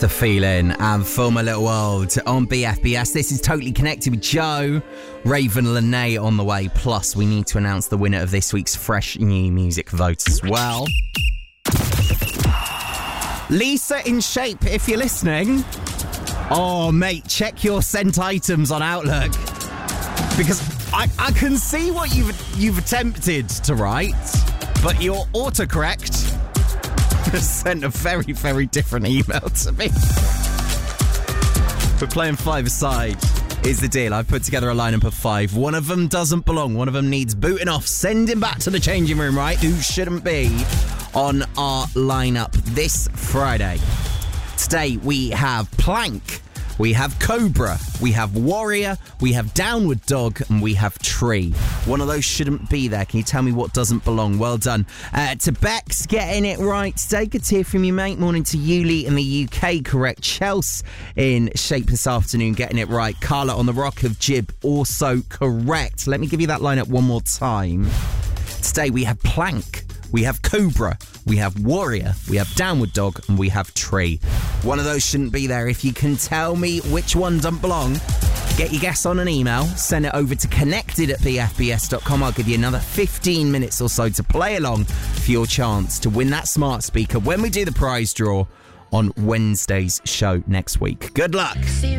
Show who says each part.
Speaker 1: The Feeling and Film A Little World on BFBS. This is Totally Connected with Joe. Raven Lene on the way. Plus, we need to announce the winner of this week's Fresh New Music vote as well. Lisa in Shape, if you're listening. Oh, mate, check your sent items on Outlook. Because I can see what you've attempted to write, but your autocorrect sent a very, very different email to me. We're playing five-a-side is the deal. I've put together a lineup of 5. One of them doesn't belong. One of them needs booting off. Send him back to the changing room, right? Who shouldn't be on our lineup this Friday. Today we have Plank. We have Cobra, we have Warrior, we have Downward Dog, and we have Tree. One of those shouldn't be there. Can you tell me what doesn't belong? Well done. To Bex, getting it right today. Good to hear from you, mate. Morning to Yuli in the UK, correct. Chelsea in Shape this afternoon, getting it right. Carla on the Rock of Jib, also correct. Let me give you that lineup one more time. Today we have Plank, we have Cobra, we have Warrior, we have Downward Dog, and we have Tree. One of those shouldn't be there. If you can tell me which one doesn't belong, get your guess on an email, send it over to connected@bfbs.com. I'll give you another 15 minutes or so to play along for your chance to win that smart speaker when we do the prize draw on Wednesday's show next week. Good luck.